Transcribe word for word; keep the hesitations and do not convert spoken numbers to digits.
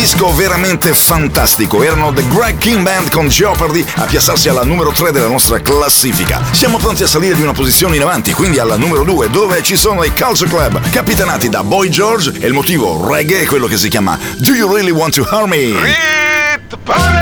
disco veramente fantastico. Erano The Greg King Band con Jeopardy a piazzarsi alla numero tre della nostra classifica. Siamo pronti a salire di una posizione in avanti, quindi alla numero due, dove ci sono i Culture Club, capitanati da Boy George, e il motivo reggae è quello che si chiama Do You Really Want to Hurt Me? Hit party!